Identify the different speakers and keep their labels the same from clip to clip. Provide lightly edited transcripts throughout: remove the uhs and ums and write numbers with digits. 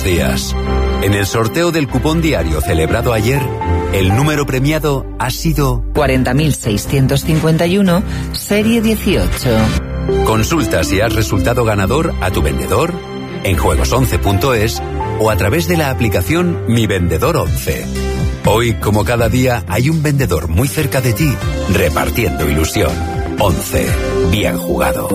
Speaker 1: días. En el sorteo del cupón diario celebrado ayer, el número premiado ha sido
Speaker 2: 40.651, serie 18.
Speaker 1: Consulta si has resultado ganador a tu vendedor, en juegos11.es o a través de la aplicación Mi Vendedor 11. Hoy, como cada día, hay un vendedor muy cerca de ti, repartiendo ilusión. 11. Bien jugado.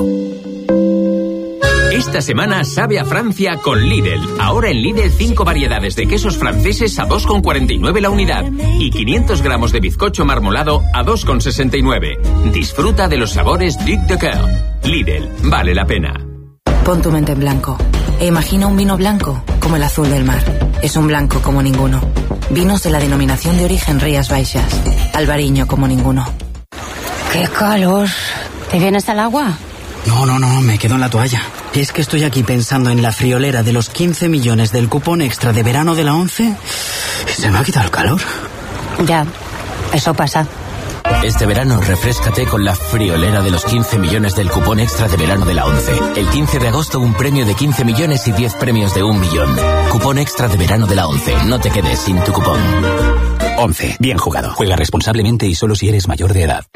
Speaker 3: Esta semana sabe a Francia con Lidl. Ahora en Lidl 5 variedades de quesos franceses a 2,49 la unidad y 500 gramos de bizcocho marmolado a 2,69. Disfruta de los sabores Duc de Coeur. Lidl, vale la pena.
Speaker 4: Pon tu mente en blanco e imagina un vino blanco como el azul del mar. Es un blanco como ninguno. Vinos de la denominación de origen Rías Baixas. Albariño como ninguno.
Speaker 5: ¡Qué calor! ¿Te vienes al agua?
Speaker 6: No, me quedo en la toalla. Es que estoy aquí pensando en la friolera de los 15 millones del cupón extra de verano de la 11 y se me ha quitado el calor.
Speaker 5: Ya, eso pasa.
Speaker 7: Este verano refréscate con la friolera de los 15 millones del cupón extra de verano de la 11. El 15 de agosto un premio de 15 millones y 10 premios de 1 millón. Cupón extra de verano de la 11. No te quedes sin tu cupón.
Speaker 8: 11. Bien jugado. Juega responsablemente y solo si eres mayor de edad.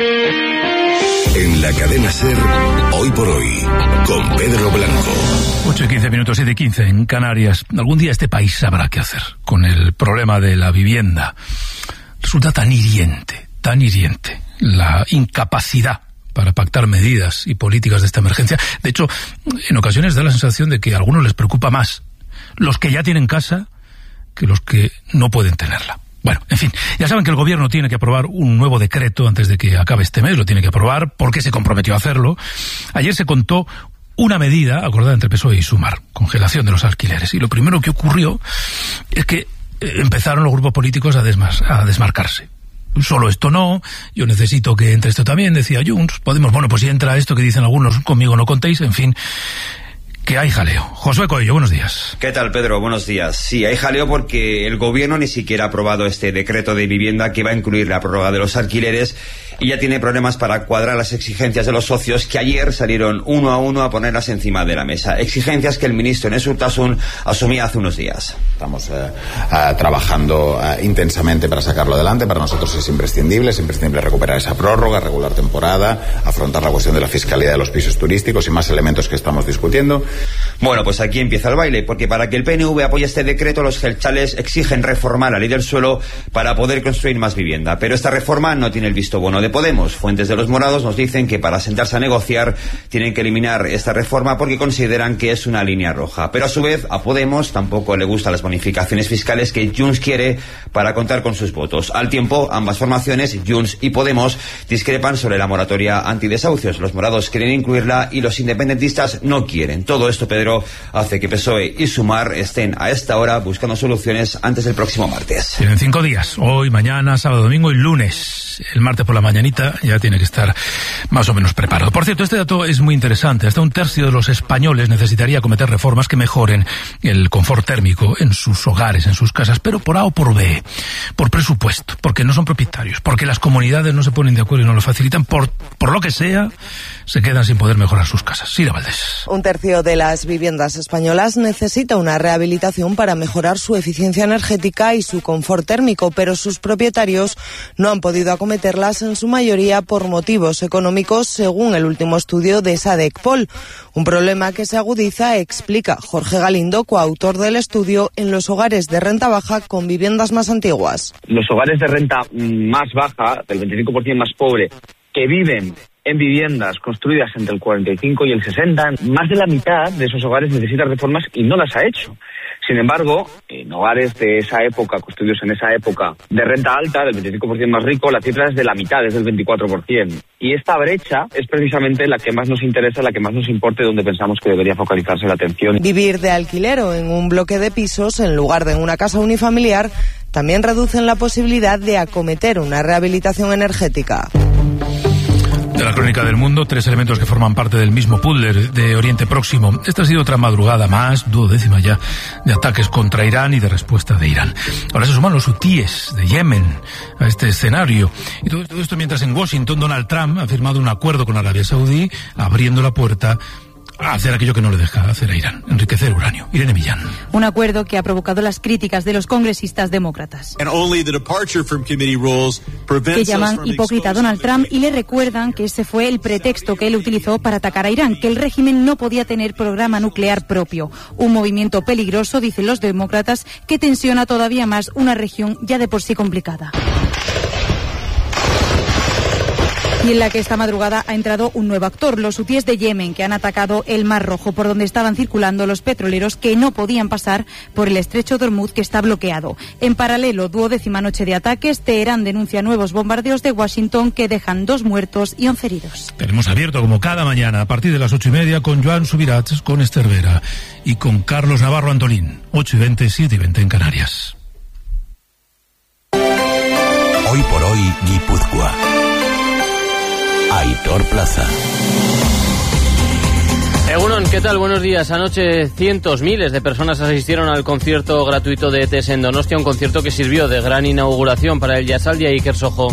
Speaker 9: En la cadena SER, Hoy por Hoy, con Pedro Blanco.
Speaker 10: 8:15, 7:15 en Canarias. Algún día este país sabrá qué hacer con el problema de la vivienda. Resulta tan hiriente la incapacidad para pactar medidas y políticas de esta emergencia. De hecho, en ocasiones da la sensación de que a algunos les preocupa más los que ya tienen casa que los que no pueden tenerla. Bueno, en fin, ya saben que el gobierno tiene que aprobar un nuevo decreto antes de que acabe este mes, lo tiene que aprobar porque se comprometió a hacerlo. Ayer se contó una medida acordada entre PSOE y Sumar, congelación de los alquileres. Y lo primero que ocurrió es que empezaron los grupos políticos a desmarcarse. Solo esto no, yo necesito que entre esto también, decía Junts. Podemos, bueno, pues si entra esto que dicen algunos, conmigo no contéis, en fin, que hay jaleo. Josué Coello, buenos días.
Speaker 11: ¿Qué tal, Pedro? Buenos días. Sí, hay jaleo porque el gobierno ni siquiera ha aprobado este decreto de vivienda que va a incluir la prórroga de los alquileres y ya tiene problemas para cuadrar las exigencias de los socios que ayer salieron uno a uno a ponerlas encima de la mesa. Exigencias que el ministro Enes Urtasun asumía hace unos días.
Speaker 12: Estamos trabajando intensamente para sacarlo adelante. Para nosotros es imprescindible recuperar esa prórroga, regular temporada, afrontar la cuestión de la fiscalidad de los pisos turísticos y más elementos que estamos discutiendo.
Speaker 11: Bueno, pues aquí empieza el baile, porque para que el PNV apoye este decreto, los jeltzales exigen reformar la ley del suelo para poder construir más vivienda. Pero esta reforma no tiene el visto bueno de Podemos. Fuentes de los morados nos dicen que para sentarse a negociar tienen que eliminar esta reforma porque consideran que es una línea roja. Pero a su vez, a Podemos tampoco le gustan las bonificaciones fiscales que Junts quiere para contar con sus votos. Al tiempo, ambas formaciones, Junts y Podemos, discrepan sobre la moratoria antidesahucios. Los morados quieren incluirla y los independentistas no quieren. Todo esto, Pedro, hace que PSOE y Sumar estén a esta hora buscando soluciones antes del próximo martes.
Speaker 10: Tienen 5 días, hoy, mañana, sábado, domingo y lunes. El martes por la mañanita ya tiene que estar más o menos preparado. Por cierto, este dato es muy interesante. Hasta 1/3 de los españoles necesitaría acometer reformas que mejoren el confort térmico en sus hogares, en sus casas, pero por A o por B, por presupuesto, porque no son propietarios, porque las comunidades no se ponen de acuerdo y no lo facilitan, por lo que sea, se quedan sin poder mejorar sus casas. Sira Valdés.
Speaker 13: 1/3 de las viviendas españolas necesita una rehabilitación para mejorar su eficiencia energética y su confort térmico, pero sus propietarios no han podido acometerlas en su mayoría por motivos económicos, según el último estudio de SADECPOL. Un problema que se agudiza, explica Jorge Galindo, coautor del estudio, en los hogares de renta baja con viviendas más antiguas.
Speaker 14: Los hogares de renta más baja, del 25% más pobre, que viven en viviendas construidas entre el 45 y el 60, más de la mitad de esos hogares necesitan reformas y no las ha hecho. Sin embargo, en hogares de esa época, construidos en esa época, de renta alta, del 25% más rico, la cifra es de la mitad, es del 24%. Y esta brecha es precisamente la que más nos interesa, la que más nos importa y donde pensamos que debería focalizarse la atención.
Speaker 13: Vivir de alquiler o en un bloque de pisos, en lugar de en una casa unifamiliar, también reducen la posibilidad de acometer una rehabilitación energética.
Speaker 10: De la crónica del mundo, 3 elementos que forman parte del mismo puzzle de Oriente Próximo. Esta ha sido otra madrugada más, 12ª ya, de ataques contra Irán y de respuesta de Irán. Ahora se suman los hutíes de Yemen a este escenario. Y todo esto mientras en Washington Donald Trump ha firmado un acuerdo con Arabia Saudí, abriendo la puerta a hacer aquello que no le deja hacer a Irán, enriquecer uranio. Irene Millán.
Speaker 15: Un acuerdo que ha provocado las críticas de los congresistas demócratas, que llaman hipócrita a Donald Trump y le recuerdan que ese fue el pretexto que él utilizó para atacar a Irán, que el régimen no podía tener programa nuclear propio. Un movimiento peligroso, dicen los demócratas, que tensiona todavía más una región ya de por sí complicada. Y en la que esta madrugada ha entrado un nuevo actor, los hutíes de Yemen, que han atacado el Mar Rojo, por donde estaban circulando los petroleros que no podían pasar por el estrecho de Hormuz, que está bloqueado. En paralelo, 12ª noche de ataques, Teherán denuncia nuevos bombardeos de Washington que dejan 2 muertos y 11 heridos.
Speaker 10: Tenemos abierto, como cada mañana, a partir de las 8:30, con Joan Subirats, con Esther Vera y con Carlos Navarro Antolín. 8:20, 7:20 en Canarias.
Speaker 1: Hoy por hoy, Guipúzcoa. Aitor Plaza.
Speaker 16: Egunon, ¿qué tal? Buenos días. Anoche miles de personas asistieron al concierto gratuito de ETS en Donostia, un concierto que sirvió de gran inauguración para el Jazaldia y Iker Sojo.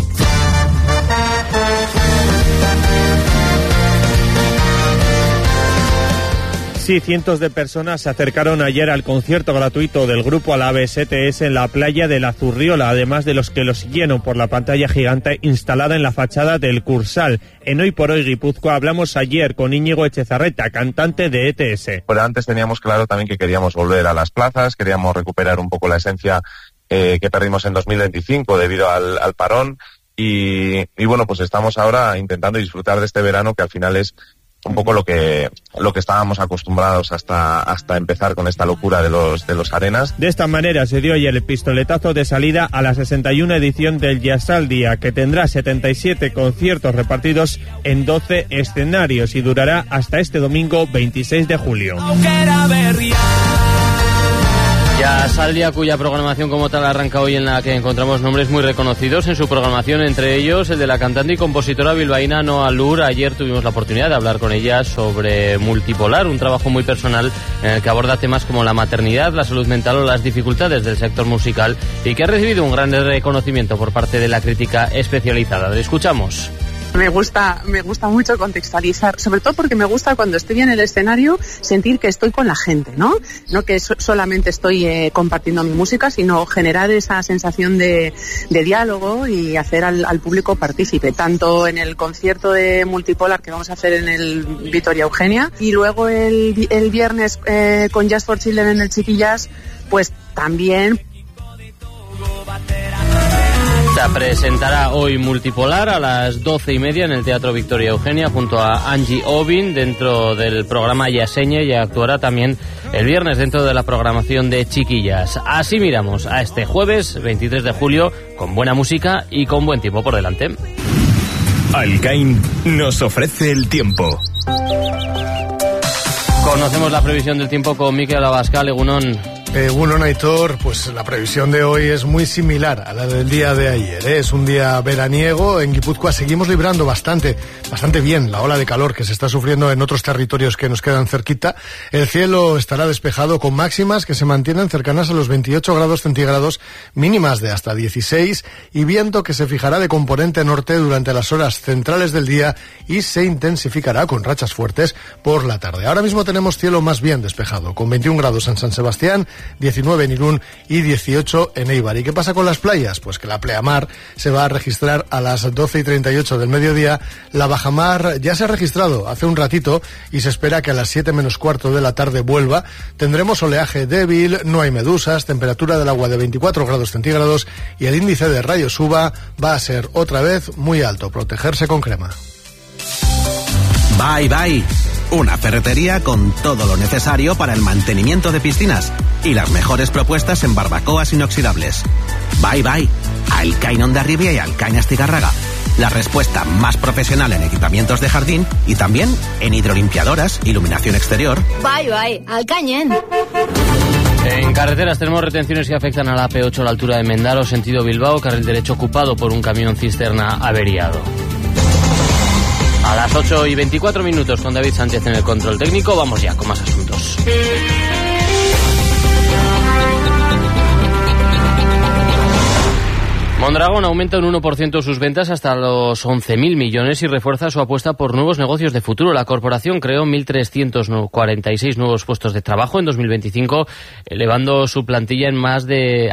Speaker 17: Sí, cientos de personas se acercaron ayer al concierto gratuito del grupo Alaves ETS en la playa de la Zurriola, además de los que lo siguieron por la pantalla gigante instalada en la fachada del Cursal. En Hoy por Hoy Guipúzcoa hablamos ayer con Íñigo Echezarreta, cantante de ETS.
Speaker 18: Pero antes teníamos claro también que queríamos volver a las plazas, queríamos recuperar un poco la esencia que perdimos en 2025 debido al parón y bueno, pues estamos ahora intentando disfrutar de este verano que al final es un poco lo que estábamos acostumbrados hasta empezar con esta locura de los arenas.
Speaker 17: De esta manera se dio ayer el pistoletazo de salida a la 61 edición del Jazaldia, que tendrá 77 conciertos repartidos en 12 escenarios y durará hasta este domingo 26 de julio.
Speaker 16: Jazaldia, cuya programación como tal arranca hoy, en la que encontramos nombres muy reconocidos en su programación, entre ellos el de la cantante y compositora bilbaína Noa Lur. Ayer tuvimos la oportunidad de hablar con ella sobre Multipolar, un trabajo muy personal en el que aborda temas como la maternidad, la salud mental o las dificultades del sector musical, y que ha recibido un gran reconocimiento por parte de la crítica especializada. Le escuchamos.
Speaker 19: Me gusta mucho contextualizar, sobre todo porque me gusta cuando estoy en el escenario sentir que estoy con la gente, ¿no? No que solamente estoy compartiendo mi música, sino generar esa sensación de diálogo y hacer al público partícipe, tanto en el concierto de Multipolar que vamos a hacer en el Vitoria Eugenia y luego el viernes con Jazz for Children en el Chiquillas, pues también.
Speaker 16: Se presentará hoy Multipolar a las 12:30 en el Teatro Victoria Eugenia junto a Angie Ovin dentro del programa Yaseñe, y actuará también el viernes dentro de la programación de Chiquillas. Así miramos a este jueves 23 de julio con buena música y con buen tiempo por delante.
Speaker 20: Alcain nos ofrece el tiempo.
Speaker 16: Conocemos la previsión del tiempo con Mikel Abascal. Egunon.
Speaker 21: Egunon, Aitor, pues la previsión de hoy es muy similar a la del día de ayer, ¿eh? Es un día veraniego. En Guipúzcoa seguimos librando bastante bien la ola de calor que se está sufriendo en otros territorios que nos quedan cerquita. El cielo estará despejado con máximas que se mantienen cercanas a los 28 grados centígrados, mínimas de hasta 16, y viento que se fijará de componente norte durante las horas centrales del día y se intensificará con rachas fuertes por la tarde. Ahora mismo tenemos cielo más bien despejado, con 21 grados en San Sebastián, 19 en Irún y 18 en Eibar. ¿Y qué pasa con las playas? Pues que la pleamar se va a registrar a las 12:38 del mediodía. La bajamar ya se ha registrado hace un ratito y se espera que a las 7 menos cuarto de la tarde vuelva. Tendremos oleaje débil, no hay medusas, temperatura del agua de 24 grados centígrados y el índice de rayos uva va a ser otra vez muy alto. Protegerse con crema.
Speaker 22: Bye Bye, una ferretería con todo lo necesario para el mantenimiento de piscinas y las mejores propuestas en barbacoas inoxidables. Bye Bye, Alcain Hondarribia y Alcain Astigarraga, la respuesta más profesional en equipamientos de jardín y también en hidrolimpiadoras, iluminación exterior.
Speaker 23: Bye Bye, Alcañen.
Speaker 16: En carreteras tenemos retenciones que afectan a la AP8 a la altura de Mendaro, sentido Bilbao, carril derecho ocupado por un camión cisterna averiado. A las 8:24 con David Sánchez en el control técnico. Vamos ya con más asuntos. Mondragón aumenta un 1% sus ventas hasta los 11.000 millones y refuerza su apuesta por nuevos negocios de futuro. La corporación creó 1.346 nuevos puestos de trabajo en 2025, elevando su plantilla a más de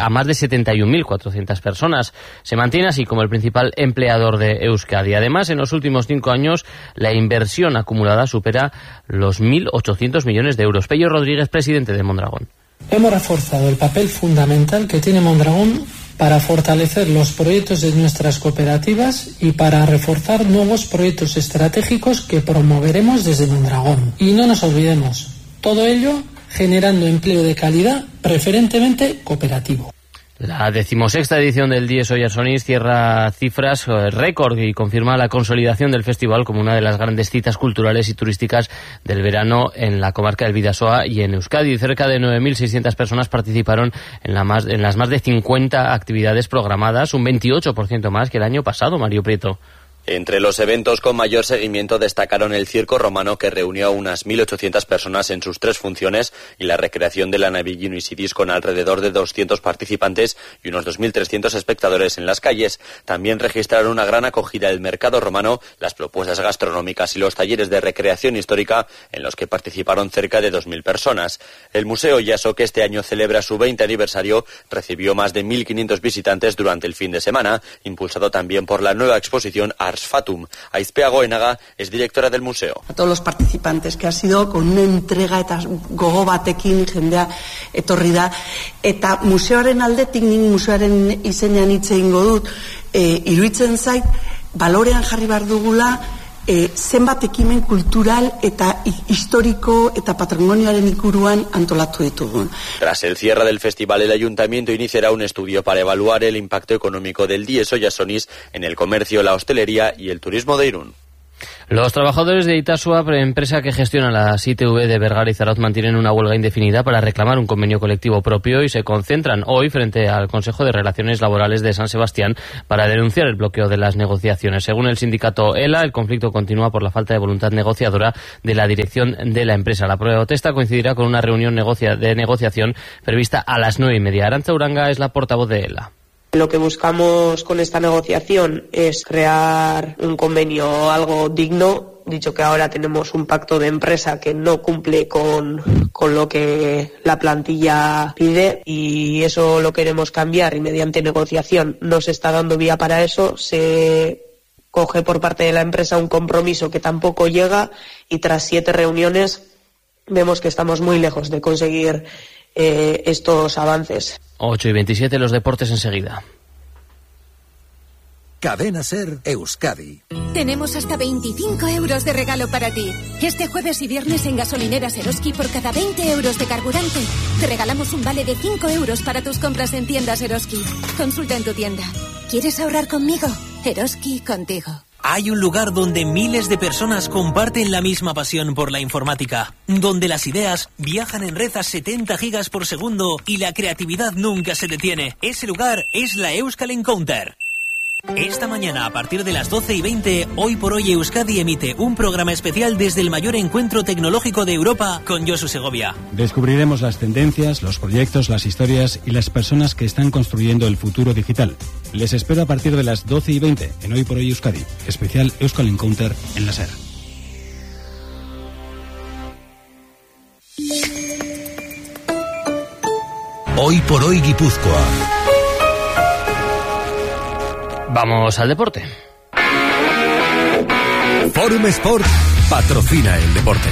Speaker 16: 71.400 personas. Se mantiene así como el principal empleador de Euskadi. Además, en los últimos 5 años, la inversión acumulada supera los 1.800 millones de euros. Pello Rodríguez, presidente de Mondragón.
Speaker 2: Hemos reforzado el papel fundamental que tiene Mondragón para fortalecer los proyectos de nuestras cooperativas y para reforzar nuevos proyectos estratégicos que promoveremos desde Mondragón. Y no nos olvidemos, todo ello generando empleo de calidad, preferentemente cooperativo.
Speaker 16: La 16ª edición del Dies Oyarzuniz cierra cifras récord y confirma la consolidación del festival como una de las grandes citas culturales y turísticas del verano en la comarca del Bidasoa y en Euskadi. Cerca de 9.600 personas participaron en las más de 50 actividades programadas, un 28% más que el año pasado, Mario Prieto.
Speaker 3: Entre los eventos con mayor seguimiento destacaron el Circo Romano, que reunió a unas 1.800 personas en sus 3 funciones, y la recreación de la Navillino Isidis con alrededor de 200 participantes y unos 2.300 espectadores en las calles. También registraron una gran acogida el Mercado Romano, las propuestas gastronómicas y los talleres de recreación histórica, en los que participaron cerca de 2.000 personas. El Museo Yaso, que este año celebra su 20 aniversario, recibió más de 1.500 visitantes durante el fin de semana, impulsado también por la nueva exposición Ars Fatum. Aizpea Goenaga es directora del museo.
Speaker 4: A todos los participantes, que ha sido con una entrega eta gogo batekin jendea etorri da, eta museoaren aldetik nik museoaren izenean hitz egingo dut, iruditzen zait balorean jarri behar dugula zenbat ekimen kultural eta historiko eta patrimoniaren inguruan antolatu ditugun.
Speaker 3: Tras el cierre del festival, el ayuntamiento iniciará un estudio para evaluar el impacto económico del Dies Oyarzuniz en el comercio, la hostelería y el turismo de Irún.
Speaker 16: Los trabajadores de Itasua, empresa que gestiona las ITV de Bergara y Zarautz, mantienen una huelga indefinida para reclamar un convenio colectivo propio y se concentran hoy frente al Consejo de Relaciones Laborales de San Sebastián para denunciar el bloqueo de las negociaciones. Según el sindicato ELA, el conflicto continúa por la falta de voluntad negociadora de la dirección de la empresa. La protesta coincidirá con una reunión de negociación prevista a las 9:30. Arantza Uranga es la portavoz de ELA.
Speaker 24: Lo que buscamos con esta negociación es crear un convenio algo digno, dicho que ahora tenemos un pacto de empresa que no cumple con lo que la plantilla pide, y eso lo queremos cambiar, y mediante negociación no se está dando vía para eso. Se coge por parte de la empresa un compromiso que tampoco llega, y tras 7 reuniones vemos que estamos muy lejos de conseguir estos avances.
Speaker 16: 8:27, los deportes enseguida.
Speaker 25: Cadena Ser Euskadi.
Speaker 23: Tenemos hasta 25 euros de regalo para ti. Este jueves y viernes en gasolineras Eroski, por cada 20 euros de carburante, te regalamos un vale de 5 euros para tus compras en tiendas Eroski. Consulta en tu tienda. ¿Quieres ahorrar conmigo? Eroski contigo.
Speaker 26: Hay un lugar donde miles de personas comparten la misma pasión por la informática, donde las ideas viajan en red a 70 gigas por segundo y la creatividad nunca se detiene. Ese lugar es la Euskal Encounter. Esta mañana, a partir de las 12:20, Hoy por Hoy Euskadi emite un programa especial desde el mayor encuentro tecnológico de Europa con Josu Segovia.
Speaker 27: Descubriremos las tendencias, los proyectos, las historias y las personas que están construyendo el futuro digital. Les espero a partir de las 12:20 en Hoy por Hoy Euskadi, especial Euskal Encounter en la SER.
Speaker 20: Hoy por Hoy Guipúzcoa.
Speaker 16: Vamos al deporte.
Speaker 20: Forum Sport patrocina el deporte.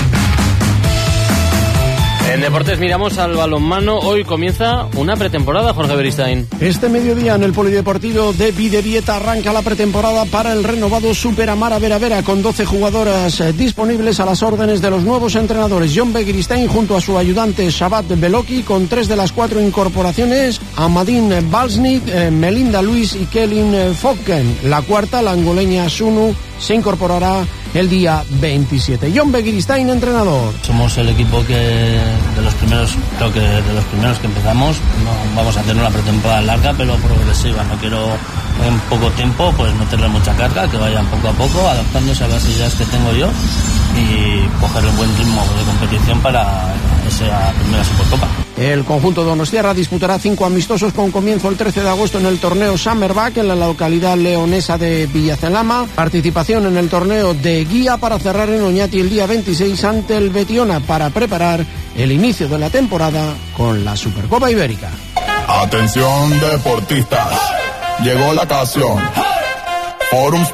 Speaker 16: En deportes miramos al balonmano. Hoy comienza una pretemporada, Jorge Beristain.
Speaker 28: Este mediodía en el Polideportivo de Bidebieta arranca la pretemporada para el renovado Super Amara Vera Vera, con 12 jugadoras disponibles a las órdenes de los nuevos entrenadores. John Begiristain junto a su ayudante Shabat Beloki, con 3 de las 4 incorporaciones: Amadine Balsnik, Melinda Luis y Kelin Fogken. La cuarta, la angoleña Sunu, se incorporará el día 27. John Begiristain, entrenador.
Speaker 29: Somos el equipo que de los primeros, creo que de los primeros que empezamos. No vamos a hacer una pretemporada larga, pero progresiva. No quiero en poco tiempo pues meterle mucha carga, que vayan poco a poco adaptándose a las ideas que tengo yo y coger un buen ritmo de competición para esa primera Supercopa.
Speaker 28: El conjunto donostiarra disputará 5 amistosos con comienzo el 13 de agosto en el torneo Summerback en la localidad leonesa de Villacelama. Participación en el torneo de Guía para cerrar en Oñati el día 26 ante el Betiona para preparar el inicio de la temporada con la Supercopa Ibérica.
Speaker 5: Atención deportistas, llegó la ocasión. Forum